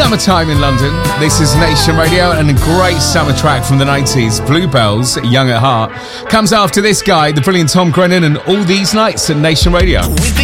Summertime in London. This is Nation Radio, and a great summer track from the 90s, Bluebells, Young at Heart, comes after this guy, the brilliant Tom Grennan, and All These Nights at Nation Radio.